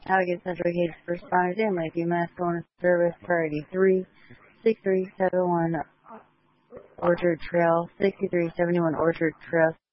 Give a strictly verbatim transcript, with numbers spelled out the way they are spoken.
Allegheny Central Case for responders in Lakeview, Mass. Going to service priority three six three seven one Orchard Trail, sixty-three seventy-one Orchard Trail,